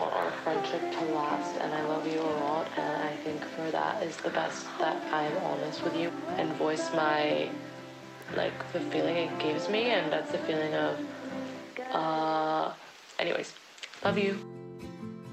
want our friendship to last, and I love you a lot, and I think for that is the best that I'm honest with you and voice my, like, the feeling it gives me, and that's the feeling of, anyways, love you.